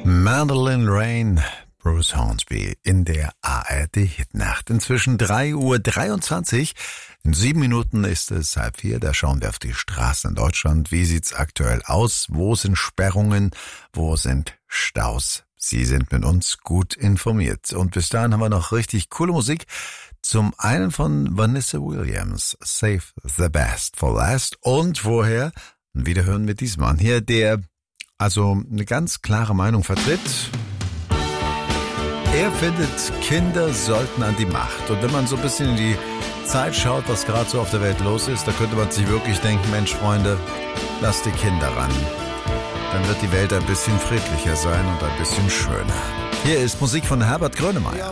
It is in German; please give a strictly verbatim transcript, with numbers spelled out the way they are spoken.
Madeline Rain, Bruce Hornsby in der A R D-Hitnacht. Inzwischen drei Uhr dreiundzwanzig. In sieben Minuten ist es halb vier. Da schauen wir auf die Straßen in Deutschland. Wie sieht's aktuell aus? Wo sind Sperrungen? Wo sind Staus? Sie sind mit uns gut informiert. Und bis dahin haben wir noch richtig coole Musik. Zum einen von Vanessa Williams, Save the Best for Last. Und vorher wieder hören wir diesmal hier, der also eine ganz klare Meinung vertritt. Er findet, Kinder sollten an die Macht. Und wenn man so ein bisschen in die Zeit schaut, was gerade so auf der Welt los ist, da könnte man sich wirklich denken, Mensch, Freunde, lasst die Kinder ran. Dann wird die Welt ein bisschen friedlicher sein und ein bisschen schöner. Hier ist Musik von Herbert Grönemeyer.